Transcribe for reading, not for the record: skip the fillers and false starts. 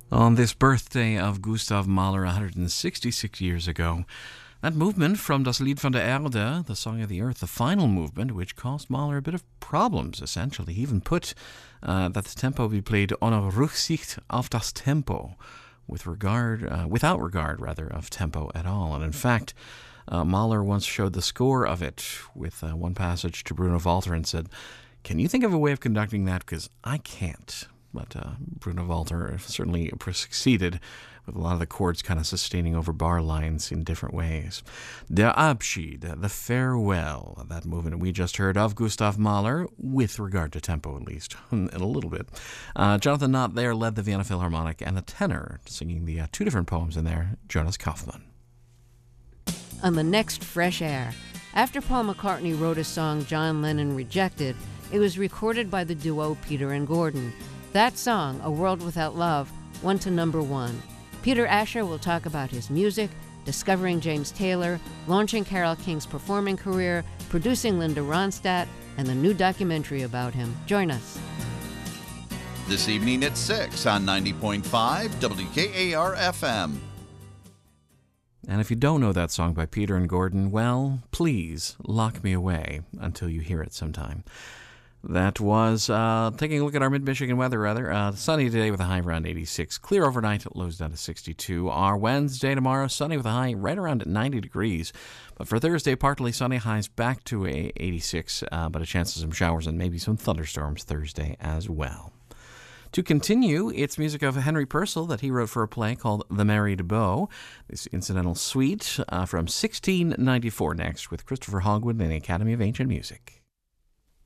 On this birthday of Gustav Mahler 166 years ago, that movement from Das Lied von der Erde, the Song of the Earth, the final movement, which caused Mahler a bit of problems, essentially. He even put that the tempo be played ohne Rücksicht auf das Tempo, without regard of tempo at all. And in fact, Mahler once showed the score of it with one passage to Bruno Walter and said, "Can you think of a way of conducting that? Because I can't." But Bruno Walter certainly succeeded with a lot of the chords kind of sustaining over bar lines in different ways. Der Abschied, the farewell, that movement we just heard of Gustav Mahler, with regard to tempo at least, in a little bit. Jonathan Knott there led the Vienna Philharmonic, and a tenor singing the two different poems in there, Jonas Kaufmann. On the next Fresh Air, after Paul McCartney wrote a song John Lennon rejected, it was recorded by the duo Peter and Gordon. That song, A World Without Love, went to #1. Peter Asher will talk about his music, discovering James Taylor, launching Carole King's performing career, producing Linda Ronstadt, and the new documentary about him. Join us. This evening at 6 on 90.5 WKAR-FM. And if you don't know that song by Peter and Gordon, well, please lock me away until you hear it sometime. That was taking a look at our mid-Michigan weather, sunny today with a high around 86. Clear overnight, lows down to 62. Our Wednesday tomorrow, sunny with a high right around 90 degrees. But for Thursday, partly sunny, highs back to 86, but a chance of some showers and maybe some thunderstorms Thursday as well. To continue, it's music of Henry Purcell that he wrote for a play called The Married Beau. This incidental suite from 1694 next with Christopher Hogwood and the Academy of Ancient Music.